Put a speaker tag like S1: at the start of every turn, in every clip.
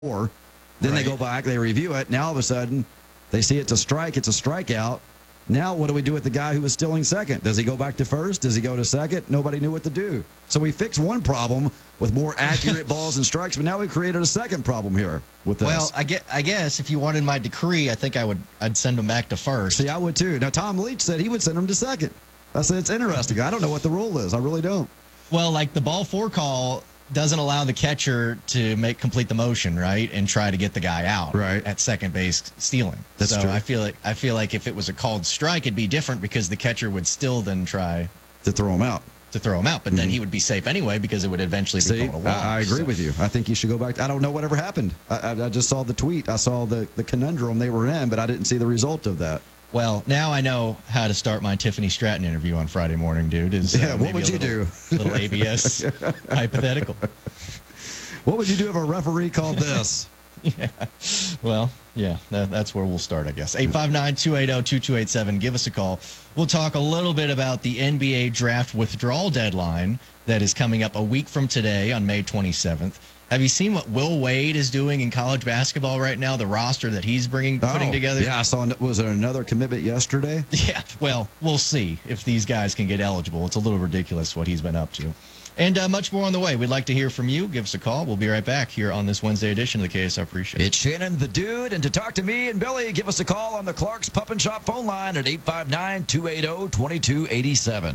S1: 4. Then they go back, they review it. Now all of a sudden, they see it's a strike, it's a strikeout. Now what do we do with the guy who was stealing second? Does he go back to first? Does he go to second? Nobody knew what to do. So we fixed one problem with more accurate balls and strikes, but now we created a second problem here with this.
S2: Well, I guess if you wanted my decree, I think I'd send him back to first.
S1: See, I would too. Now, Tom Leach said he would send him to second. I said, it's interesting. I don't know what the rule is. I really don't.
S2: Well, like the ball 4 call doesn't allow the catcher to complete the motion, right, and try to get the guy out at second base stealing.
S1: That's true.
S2: I feel like if it was a called strike, it'd be different because the catcher would still then try
S1: to throw him out.
S2: But then he would be safe anyway because it would eventually be called a walk.
S1: I agree with you. I think you should go back. I don't know whatever happened. I just saw the tweet. I saw the conundrum they were in, but I didn't see the result of that.
S2: Well, now I know how to start my Tiffany Stratton interview on Friday morning, dude.
S1: What would you do?
S2: Little ABS hypothetical.
S1: What would you do if a referee called this?
S2: Yeah. Well, yeah, that's where we'll start, I guess. 859-280-2287. Give us a call. We'll talk a little bit about the NBA draft withdrawal deadline that is coming up a week from today on May 27th. Have you seen what Will Wade is doing in college basketball right now, the roster that he's putting together?
S1: Yeah, I saw. Was there another commitment yesterday?
S2: Yeah, well, we'll see if these guys can get eligible. It's a little ridiculous what he's been up to. And much more on the way. We'd like to hear from you. Give us a call. We'll be right back here on this Wednesday edition of the KSR Pre-Show.
S1: It's Shannon the Dude, and to talk to me and Billy, give us a call on the Clark's Pup and Shop phone line at 859-280-2287.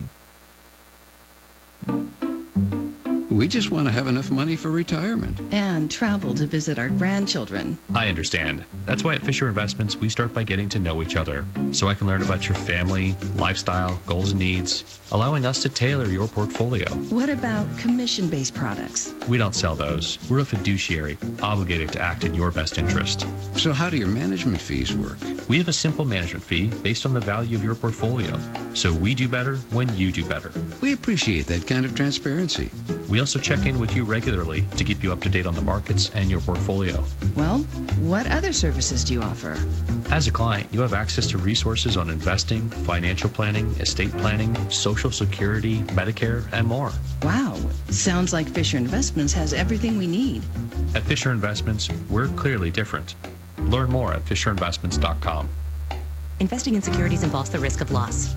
S3: We just want to have enough money for retirement.
S4: And travel to visit our grandchildren.
S5: I understand. That's why at Fisher Investments, we start by getting to know each other, so I can learn about your family, lifestyle, goals and needs, allowing us to tailor your portfolio.
S4: What about commission-based products?
S5: We don't sell those. We're a fiduciary, obligated to act in your best interest.
S3: So how do your management fees work?
S5: We have a simple management fee based on the value of your portfolio. So we do better when you do better.
S3: We appreciate that kind of transparency.
S5: We also check in with you regularly to keep you up to date on the markets and your portfolio.
S4: Well, what other services do you offer?
S5: As a client, you have access to resources on investing, financial planning, estate planning, Social Security, Medicare, and more.
S4: Wow, sounds like Fisher Investments has everything we need.
S5: At Fisher Investments, we're clearly different. Learn more at FisherInvestments.com.
S6: Investing in securities involves the risk of loss.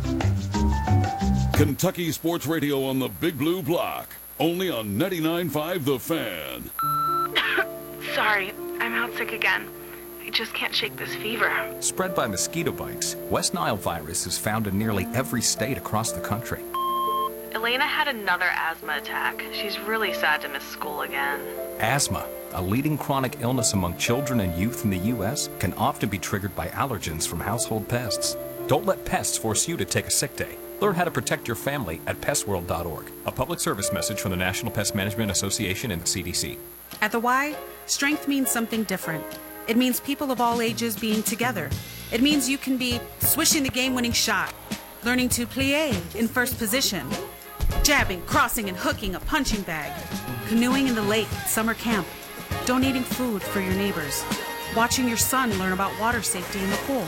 S7: Kentucky Sports Radio on the Big Blue Block. Only on 99.5 The Fan.
S8: Sorry, I'm out sick again. I just can't shake this fever.
S9: Spread by mosquito bites, West Nile virus is found in nearly every state across the country.
S8: Elena had another asthma attack. She's really sad to miss school again.
S9: Asthma, a leading chronic illness among children and youth in the U.S., can often be triggered by allergens from household pests. Don't let pests force you to take a sick day. Learn how to protect your family at pestworld.org. A public service message from the National Pest Management Association and the CDC.
S10: At the Y, strength means something different. It means people of all ages being together. It means you can be swishing the game-winning shot, learning to plie in first position, jabbing, crossing, and hooking a punching bag, canoeing in the lake at summer camp, donating food for your neighbors, watching your son learn about water safety in the pool.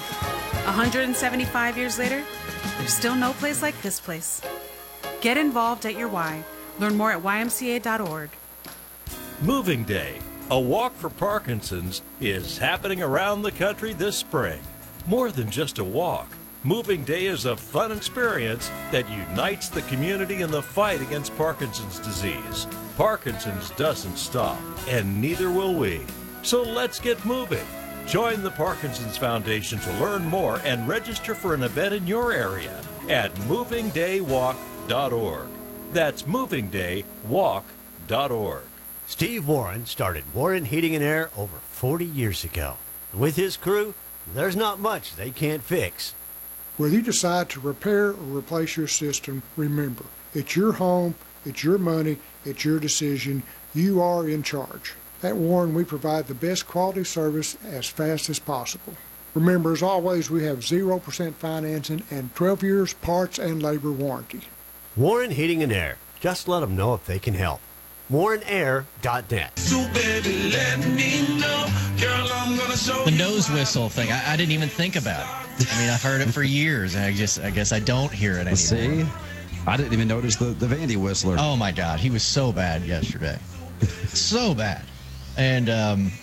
S10: 175 years later, there's still no place like this place. Get involved at your Y. Learn more at ymca.org.
S11: Moving Day, a walk for Parkinson's, is happening around the country this spring. More than just a walk, Moving Day is a fun experience that unites the community in the fight against Parkinson's disease. Parkinson's doesn't stop, and neither will we. So let's get moving. Join the Parkinson's Foundation to learn more and register for an event in your area at movingdaywalk.org. That's movingdaywalk.org.
S12: Steve Warren started Warren Heating and Air over 40 years ago. With his crew, there's not much they can't fix.
S13: Whether you decide to repair or replace your system, remember, it's your home, it's your money, it's your decision. You are in charge. At Warren, we provide the best quality service as fast as possible. Remember, as always, we have 0% financing and 12 years parts and labor warranty.
S12: Warren Heating and Air. Just let them know if they can help. WarrenAir.net.
S2: The nose whistle thing, I didn't even think about it. I mean, I've heard it for years, and I guess I don't hear it anymore.
S1: See? I didn't even notice the Vandy whistler.
S2: Oh, my God. He was so bad yesterday. So bad. And